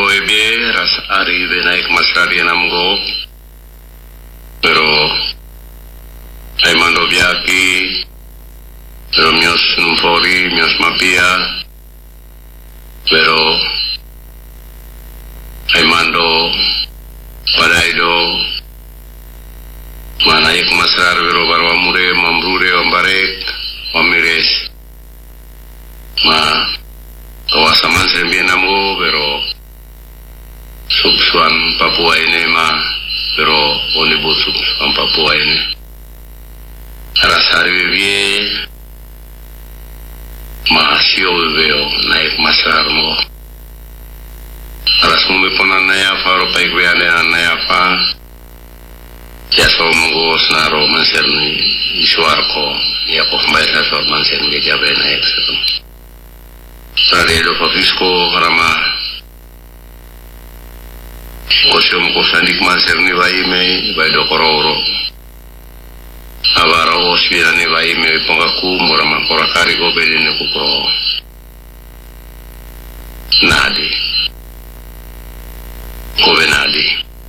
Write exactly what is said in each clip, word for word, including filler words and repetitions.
Ebe ras ari benaik masrari namgo pero ay mando biaki pero mios numfori mios mapia pero ay mando padaido manaik masrar pero barwa mure mamrure ombarek omires ma kawasaman sembien namgo pero subsuan Papua ini ma pero onibut subsuan Papua ini rasari bebie mahasio bebeo naik masar mo aras mumbi ponan naya faro paik beane naya pa jaso monggo snaro manser ni isuar ko ya ko mbay sa so manser ni jabe naik setum sare do fafisko rama kosyom ko sandik manser ni vaime vaido kororo abara osbira ni vaime pongaku murama korakari go bedine kukro nadi ko benadi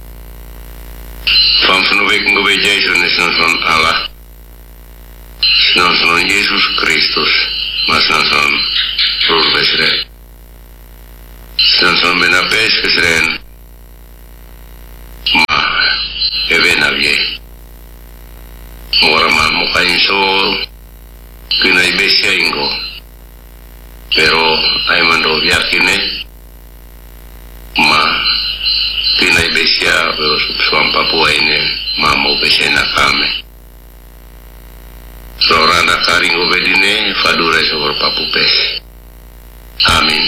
famfunu vek ngo be Jason son Allah son Yesus Kristus mas son rur besre son benapes kesren ma evenavie morama mukain so kina ibesia ingo pero ay mando yakine ma kina ibesia pero suam Papua ini ma mo besena kame soranda karingo bedine fadure sobor papupes amin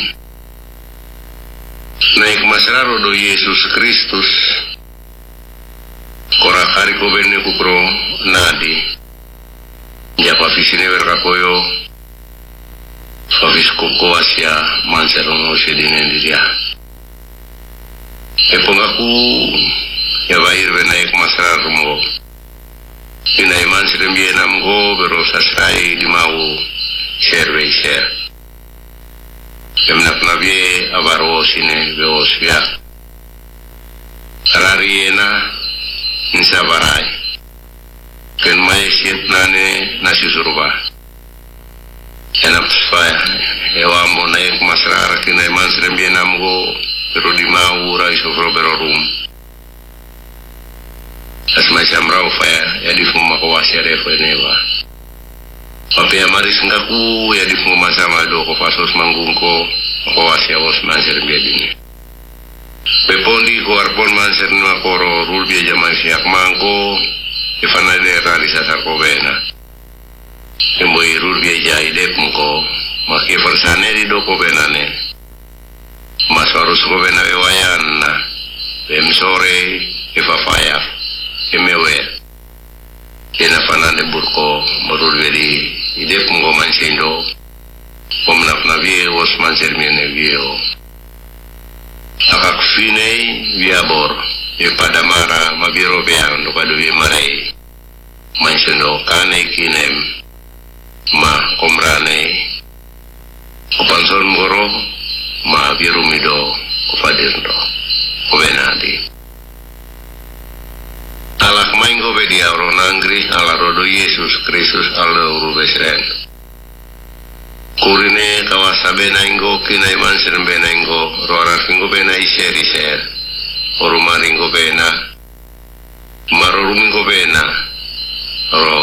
naik masraro do Yesus Kristus korakari ko benne kukro nadi japa fisine berkakoyo fafisko koasia manserono sedine diria epongaku ya bair benaik masrar mo ina iman sirembie namgo bero sasrai di mau share share emnak nabi abaro sine beosya rariena insa barai ken mai siet nane nasi surba enak supaya ewa mo naik masrar kina iman sirembie namgo bero di mau rai sofro bero rum asma samrau faya ya di fuma ko wasiare fo newa pape amaris ngaku ya di fuma sama do ko fasos mangungko ko wasia was manser bedini pepondi ko arpon manser na koro rul bi jaman siak mangko ifana de realisa ko bena emoi rul bi jai de ko make persane di do ko benane masarus ko bena wayan em sore ifafaya emewe kena fanande burko morul veri ide pungo manchendo pomna fnavie was mancher mene vio akak fine viabor e padamara mabiro beang no padu vi marai manchendo kane kinem ma komrane opanson moro ma virumido ofadirndo obenadi alak maingo bedia ronangri ala rodo Yesus Kristus ala urubesren kurine kawasabe naingo kina iman serembe naingo roara fingo bena iser iser orumaringo bena marorumingo bena ro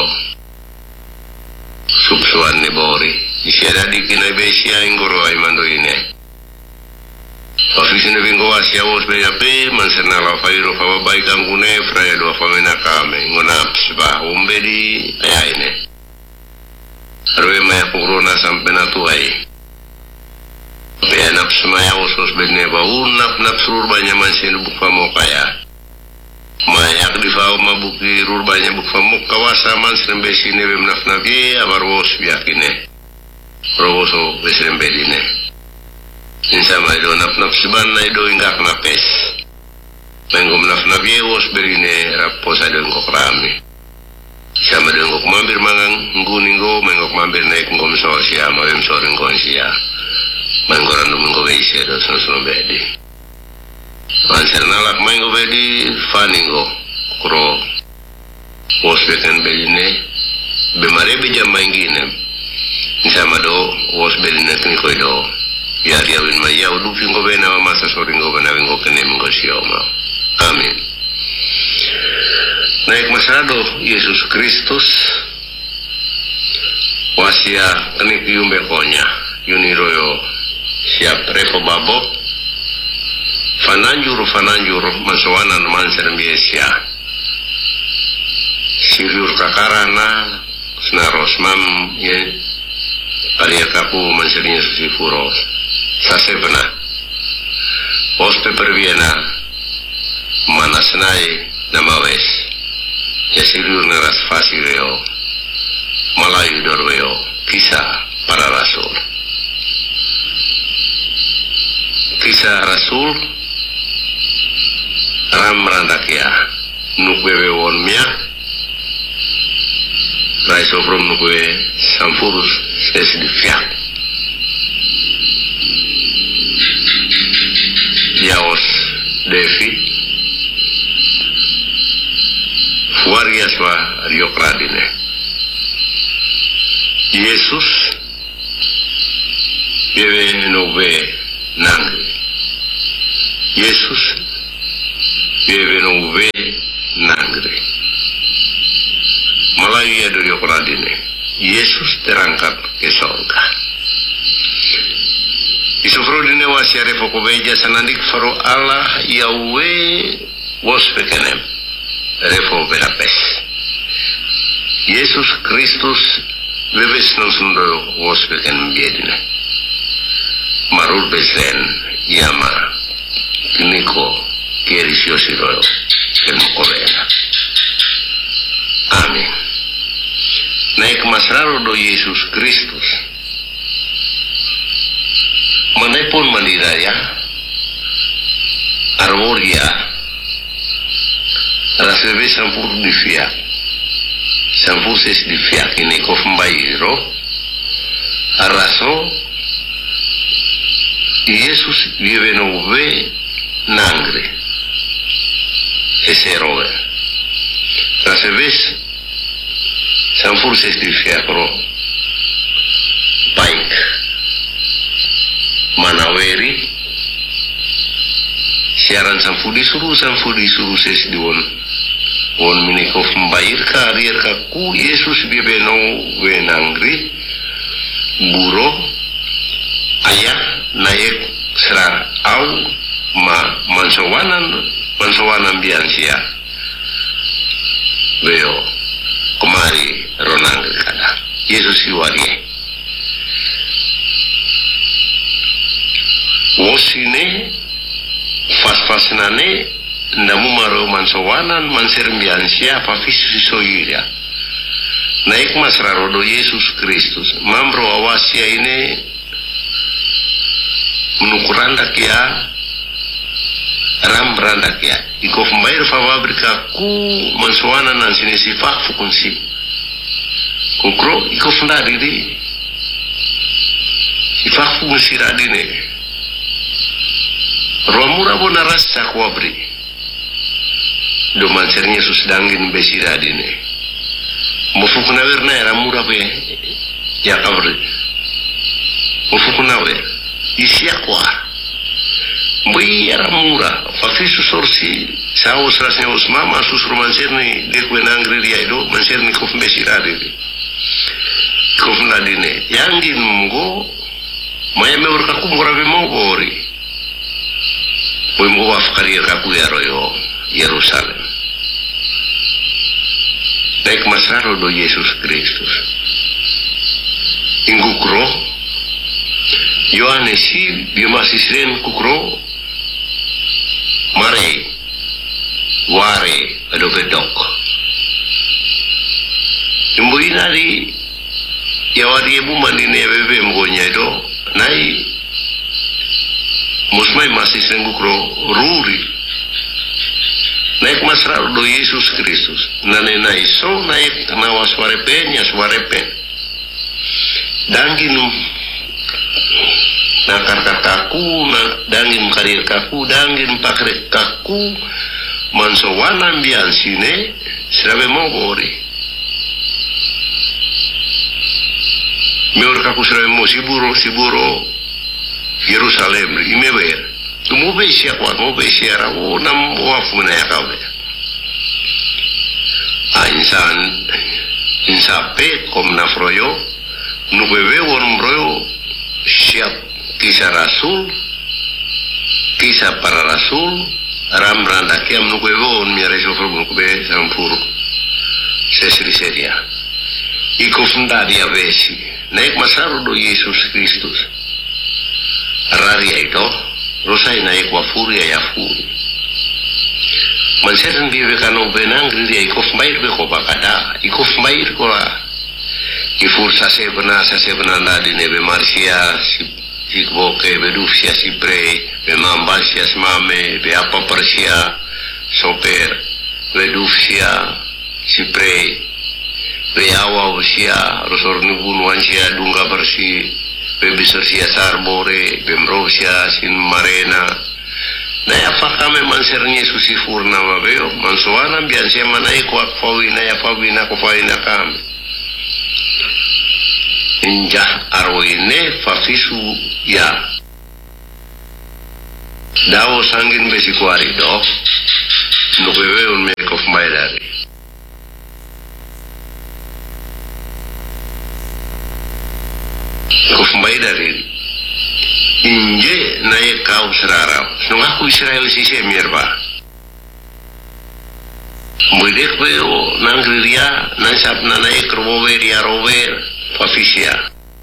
subsuan nebori isera di kina besia ingoro aimando ine Ofisine vingo asia wos be yape manserna la fairo fa babai kangune fraya do fa mena kame ngona psba umbedi ayaine roe maya corona sampena tuai be nap smaya wos be ne ba unap nap surur banya mansen bukfa mo kaya maya di fa mabuki rur banya bukfa mo kawasa mansen be sine be naf nabi abar wos biakine rowoso be serembedine insama do nap nap seban na do ingak napes mengom nap nabi wos berine raposa do ngok rame sama do ngok mambir mangang nguningo mengok mambir naik ngom sosia mawem soring konsia manggoran do mengko beise do sono bedi Mansernalak maingo bedi faningo kro wosbeken beline bemare beja maingine insama do wosbeline kini koido ya dia win maya udu pingo bena masa soringo bena wingo kene mingo sioma. Amin. Naik masado Yesus Kristus wasia kini kiumbe konya yuniroyo siap repo babo fananjur fananjur mansowanan manser biasa siriur kakarana snaros mam ye aria kapu mansernya susifuro sasebna ospe perviena manasnai namawes ya siriur naras fasireo malayu dorweo kisah para rasul. Kisah rasul ram randakia nukwewe won mia raiso from nukwe samfurus ses di fiak yaos devi fuariaswa riokradine Yesus bebe nove nangre Yesus bebe nove nangre Malayu ya dari okradine Yesus terangkat ke sorga isufrodine wasiare fokobeja sanandik faro Allah yawe wos pekenem refo berapes Yesus Kristus bebes non sundo wos peken biedine marur besen yama kiniko kierisio siroyo kenmokorena. Amin. Naik masraro do Yesus Kristus manepon mandiraya armoria rasebe sampur di fiak sampur ses di fiak ini kof mbayiro araso Yesus vive nove nangre ese roe rasebes sampur ses di fiak ro baik manaweri siaran sampudi suruh sampudi suruh ses di won won minikof mbayir ka arier ka ku Yesus vive nove nangre buro ayah naik serang au ma mansowanan mansowanan biansia beo kemari ronang kada Yesus iwarie wosine fas-fasnane ndamu maro mansowanan manser biansia pa fisisoiria naik masrarodo Yesus Kristus mamro awasia ini menukuranda kia ram randa kia iko fmair fabrika ku mansowana nan sini sifak fukunsi kukro iko fundari di sifak fukunsi radine romura bona rasta kwabri do mansernya susdangin besi radine mufukuna werna ramura be ya kabri mufukuna wer isiakwa mbiyara mura fakisu sorsi saus rasnya usmama susur manserni de kwenangri dia do manserni kof mesirade kof nadine yangin mungo maya meur ka kumura be mongori boy mo afkari ka ku yaroyo Yerusalem baik masaro do Yesus Kristus ingukro Yohanes si bimasisren kukro mare ware ado bedok imbuina di yawari ebu mandine bebe mgonya do nai musmai masisren kukro ruri naik masrar do Yesus Kristus nane nai so naik nawa swarepen ya swarepen danginu na karkataku na dangin karir kaku dangin pakre kaku mansowana ambian sine sirabe mongori meor kaku sirabe mo siburo siburo Yerusalem imewer tumobe siya kwa mobe siya rawo nam wafu na yakawe a insan insape kom na froyo nubebe won broyo siap kisah rasul kisah para rasul ram randa kiam nubebe won mi reso fro nubebe sampuru sesri seria iko fundari avesi naik masaru do Yesus Kristus raria ito rosai naik wafuri ya furi mansetan bibe kanu benang ria iko fmair be ko bakada iko fmair ko la ifur sase bena sase bena di nebe marsia si ikbo ke bedufsia si pre be mambasia smame be apa persia soper bedufsia si pre be awa usia rosor nubun wansia dunga bersih be bisor sia sarbore be mrosia sin marena na ya fakame mansernya susi furna mabeo mansoana biansia manai ko akfawi na ya fawi na ko fawi na kame injah arwine fafisu ya dawo sangin besi kuari do no bebe un make of my daddy of my daddy inje nae kau serarau nung aku Israel sisi mirba muidek beo nangriria nansap nanae kerwover ya rover Fafisia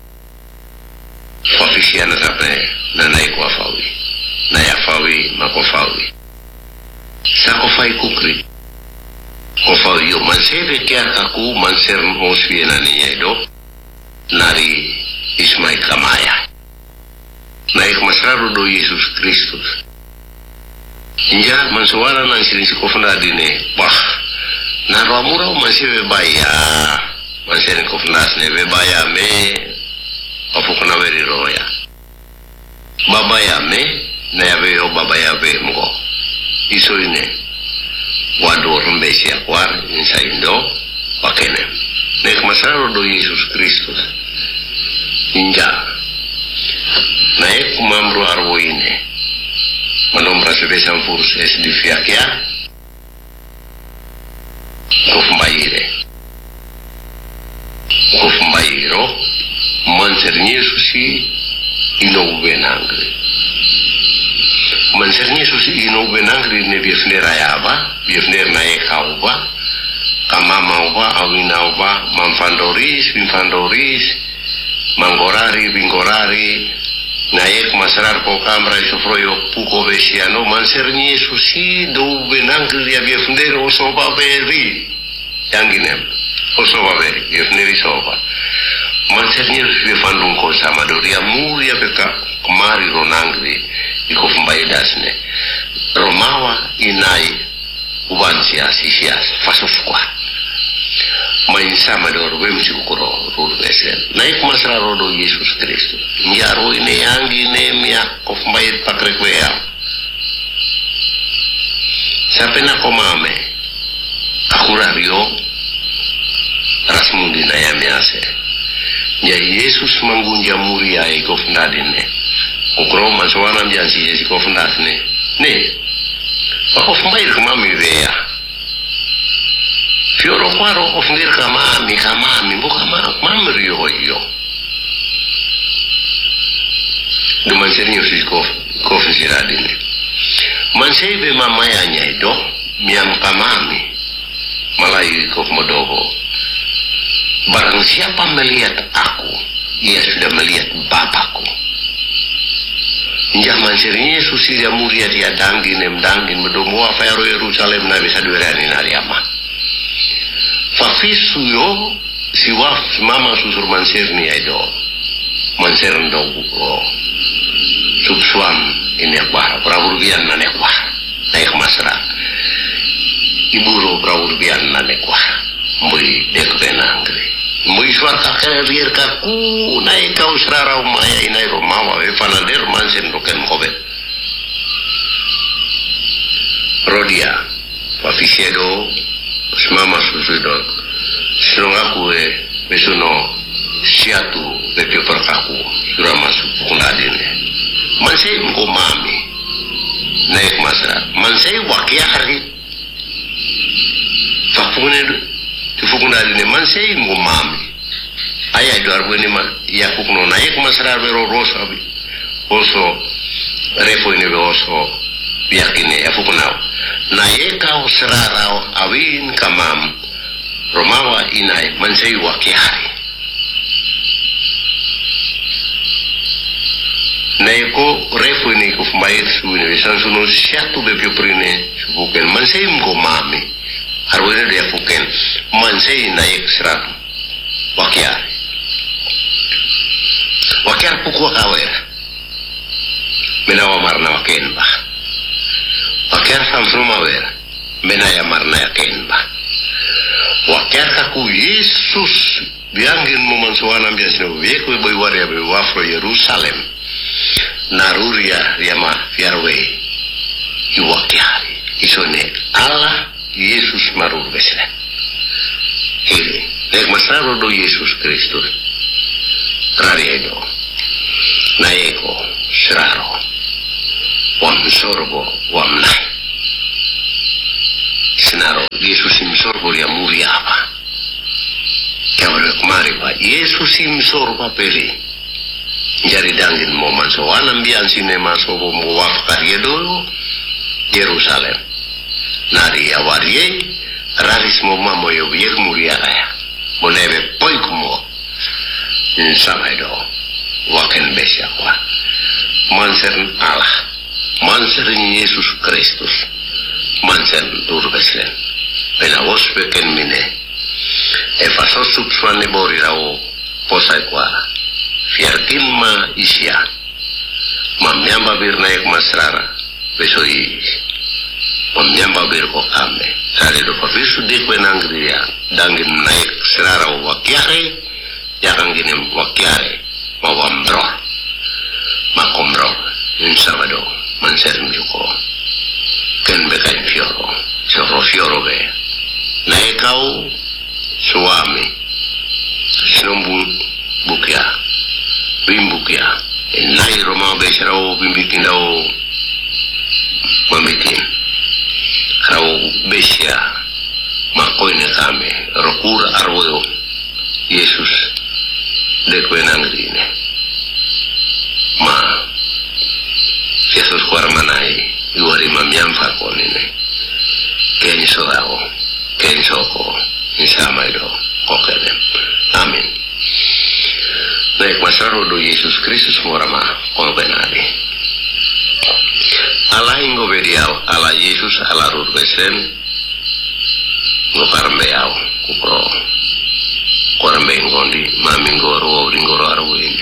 Fafisia na sape na nai kwa fawi na ya fawi mako fawi sa ko fai kukri ko fawi yo mansebe kia kaku manser hoswie na niya do nari Ismail Kamaya naik masraru do Yesus Kristus inja mansuwana nang sirin sikofna dine bah na ramura mansebe baya mansen ko fnas ne be baya me afu kana veri roya baba ya me na ya be o baba ya be mgo iso ine wado rumbe sia kwar insa indo pakene nek masaro do Yesus Kristus inja naik mamru arwo ine manom rasebe sampurs es di fiakia ko fmaire ko fmairo mansernie susi ino benangri mansernie susi ino benangri ne biefner ayaba biefner na ekauba kamama uba awina uba manfandoris binfandoris mangorari bingorari naik masarar ko kamra sofroyo puko besiano mansernie susi do benangri ya biefner osoba beri yang ginem osoba beri biefner soba mansernie susi fandung ko sama doria muria beka kemari ronangri iko fumbai dasne romawa inai ubansia sisias fasufkwa main sama dor wemsi ukuro ruru besen naik masra rodo Yesus Kristus njaro ini yangi nemia ko fumbai pakrekwea sapena komame kakurario rasmundi na yamiase ya Yesus mangunja muria iko fundadine ukro mansowana mjansi iko fundasne ne bako fumbair kamami veya fioro kwaro ko fundir kamami kamami mbuka mami rio yo de mansenio siko ko fundiradine mansebe mama yanya ido miam kamami malai ko modogo barang siapa melihat aku ia sudah melihat Bapakku. Jaman sirnya susi dia muria dia dangin em dangin medomo apa Yerusalem na bisa duerani nari ama fafisu yo siwa mama susur mansir ni aido mansir ndo oh subsuam ini akbar prawurbian na nekwa naik masra ibu ro prawurbian na nekwa mui dek benangri mui suar kakerir kaku naik kau serara umaya inai romawa we fanader mansen roken kobe muria wafisiedo simama susudo sinongaku e besuno siatu bepio perkaku sura masuk kunadine mansei mko mami naik masra mansei wakiari fakune tufukunadine mansei mko mami aya do arboni ma yakuno naik masra bero rosabi oso refo ini oso biakine yafukunao naika usrarao awin kamam romawa inai mansei wakiari naiko refo ini kufmair suine sansuno siatu bepio prine subuken mansei mko mami arwene dia fuken mansei naik serat wakiar wakiar puku kawera menawa marna waken ba wakiar samsuno mawera menaya marna yaken ba wakiar kaku Yesus biangin mumansuana biasino yeku boy waria be wafro Yerusalem naruria yama fiarwe iwakiari isone Allah Yesus marur besle hele nek masaro do Yesus Kristus rariedo naeko sraro wam sorbo wam nai senaro Yesus im sorbo ya muriaba kawre kumari ba Yesus im sorbo peri jari dangin moman so anam bian sinema so bo wafkar yedo Yerusalem nari awarie raris mo mamo yo biek muriaba ya monebe poikumo insamaido waken besya kwa mansen Allah mansen Yesus Kristus mansen durbeslen pena wospeken mine e faso subswane bori rao posai kwa fiarkin ma isya mamyamba bir naik masrara besoi mamyamba bir ko kame sare do papisu dikwe nangriya dangin naik serara wakiare yakang gini wakiare mawamdro makomro insabado manserim juko ken bekain fioro soro fioro be naikau suami sinombu bukya bimbukya nai roma besarao bimbikindao mamitin rao besya makoine kame rokur arwoyo Yesus dekwe nangrine ma Yesus kuarmanai yuari mamyamfa konine ken sorao ken soko insamaido kokene amin naik masaro do Yesus Kristus morama konbenali ala ingo bediao ala Yesus ala rurbesen ngokarmbeao kupro korambe ngondi mamingoro ringoro arwine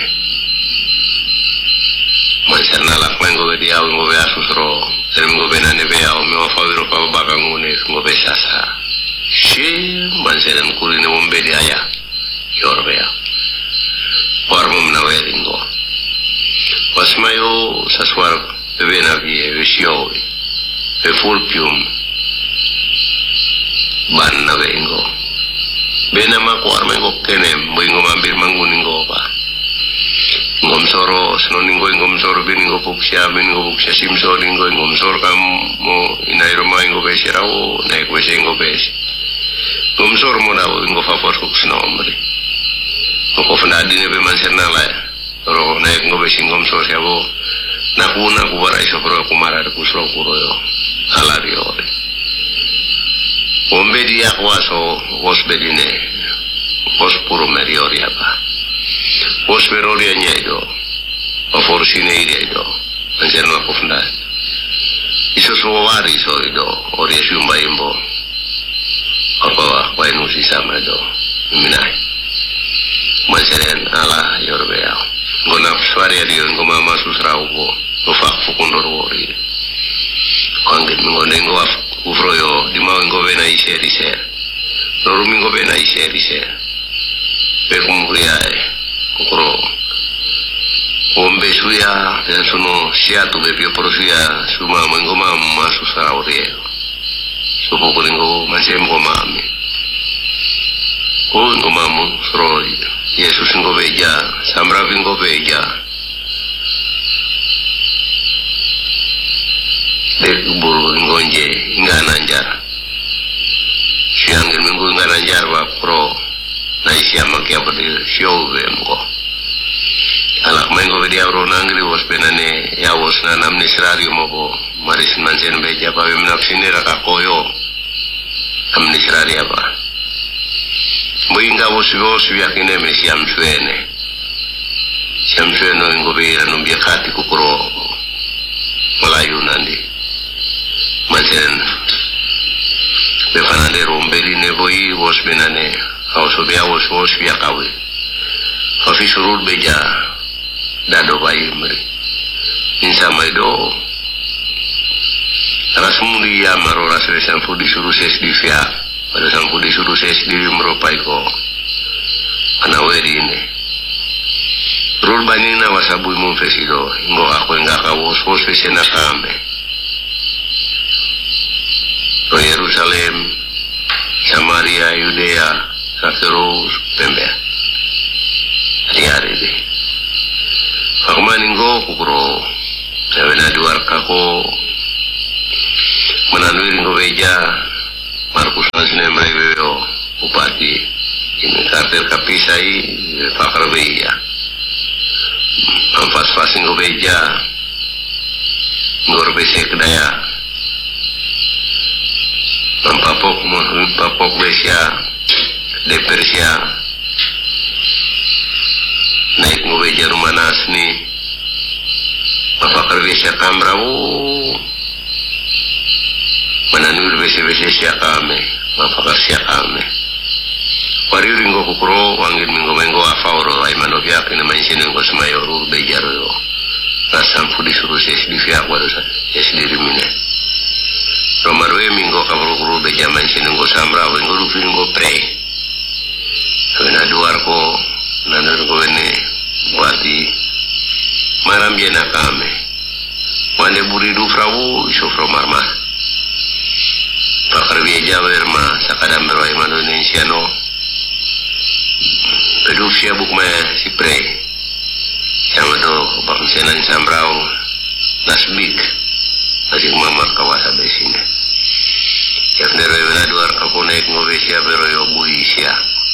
mansana la kwengo bediao ngo be asusro ngo be nane beao me wafawiro pa baba ngune ngo be sasa she manseran kurine mombe dia yorbea warmum na weringo wasmayo saswar bebena vie visio e fulpium banna wengo bena mako armengo kene moingo mambir manguningo ba ngom soro snoningo ngom soro biningo puksya biningo puksya simso ningo ngom soro kam mo inairo maingo besirao naik wesengo besi ngom soro mo nawo ngo favor kuksno omri ko fna dine be manserna la ro naik ngo besi ngom soro sabo nakuna kubara iso pro kumara de kusro kuroyo alario ombe dia kwaso osbedine ospuro merioria ba osperoria nyedo oforsine iredo anjerno kufna iso so wari so ido ori shumba imbo apa wa inusi sama do minai maseren ala yorbea ngona swari adio ngoma masusra ugo ofa fukundor wori kangit ngone ngo af ufroyo di mau ngo bena iseri ser norumi ngo bena iseri ser pekumburia kokoro ombe suya dan suno siatu bebio prosia suma ngo mama masusra ori supukulingo mansem ko mami ko ngumamu sro Yesus ngo beja samra vingo beja de buru ngonje ngananjar siangin minggu ngananjar wa pro na isiama kia badi showe mko alak mengo bedi auro nangri was penane ya was na namni sirari moko maris mansen beja pa bimnaksini raka koyo amni sirari apa muinga was was yakine me siam suene siam sueno ingo beira numbia kati kukuro Melayu nandi mansen befanane rombeli ne boy was penane Hauso bia was was bia kawe. Hafi surur beja dado bayi meri. Insa maido. Rasmuli ya maro rasre sampu disuruh ses di via. Pada sampu disuruh ses di meropai ko. Anaweri ini. Rul banina wasabu imum fesido. Ingo aku enggak kawos was fesena kame. Ro Yerusalem, Samaria, Yudea. Terus pembea hari-hari deh aku maninggo kukuro saya duar kako menanui ringgo beja Markus Hansine Maiweo Bupati ini karter kapisai pakar beja ampas-pas ringgo beja ngor besek daya mampapok mampapok besia de Persia naik ngobeja rumah nasni mafakar besya kamrawo mananur bese-bese siya kame mafakar siya kame wari ringo kukuro wangin minggo minggo afauro ay manobyak na mansin ngo semayorur bejaro yo rasam pudi suruh ses di fiak waru ses diri mine romarwe minggo kavro beja mansin ngo samra wengo rufin ngo pre Kena duar ko nanar ko ini buati maram jena kame mane buri du frawu iso fromarma pakar beja berma sakadam berwai mano Indonesia no pedu sia buk me sipre yang do bang senan samrau nasbik asik mamar kawasa besine yang nero ena duar ko naik ngobesia beroyo buisia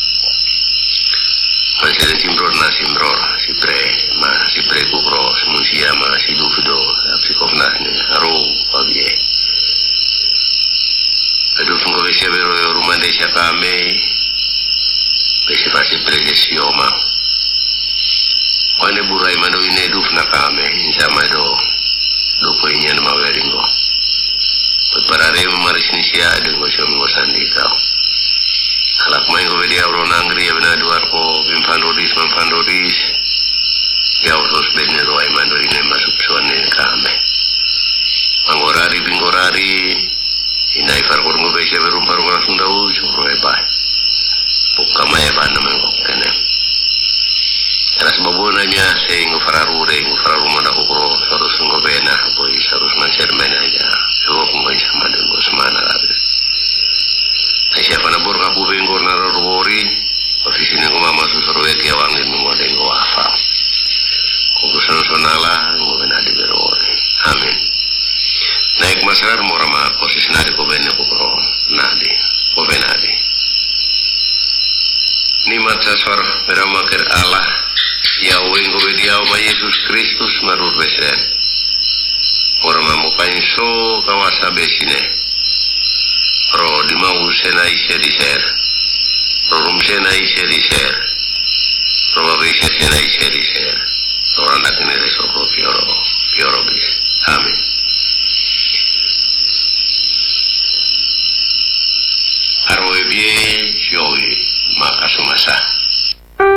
Masih simror na simror sipre ma sipre kukro semusia ma sidu fido psikofnas ni aro pabie aduh tunggu besia bero rumah desa kami besi pasti presio ma wane burai mano ini duf na kami insama do do poinya nama weringo parare maris ni sia dengan siom ngosandi kau alak main ko bedi auro nangri ya benar duar ko bimpandoris bimpandoris ya usus benero ay mando ini masuk suane kame mangorari bingorari inai farkor ngo besi berum paru langsung dau juro ebay buka maya ban naman ko kene alas babonanya say ngo fararure ngo fararu mana ko kro sarus ngo bena boy sarus manser mena ya so ko ngai sama dengan semana labe Aisyah panabur kabu bengkor narorori ofisi ni mama susuru eki awangin mengode ngo afa kubusan sonala ngo benadi berori amin naik masarar morama posisi nadi ko benne ko pro nadi ko benadi ni mata sor beramakir Allah Yahweh ngo bediau ma Yesus Kristus marur besen morama mo painso kawasa besine Ro di mau sena ise di ser, ro rum sena ise di ser, ro babi sena ise di ser, ro anak ini reso ro pioro pioro